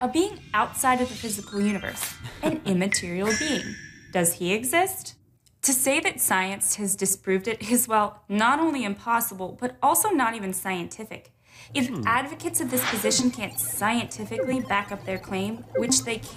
A being outside of the physical universe, an immaterial being. Does he exist? To say that science has disproved it is, well, not only impossible, but also not even scientific. If advocates of this position can't scientifically back up their claim, which they